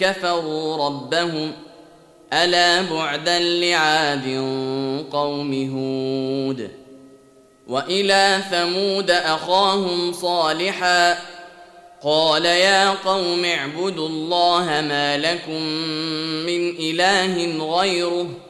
كفروا ربهم ألا بعدا لعاد قوم هود. وإلى ثمود أخاهم صالحا قال يا قوم اعبدوا الله ما لكم من إله غيره